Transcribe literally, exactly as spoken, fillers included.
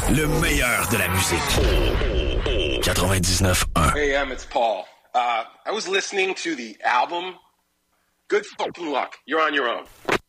Le meilleur de la musique. quatre-vingt-dix-neuf un. Hey, Em, it's Paul. Uh, I was listening to the album. Good fucking luck. You're on your own.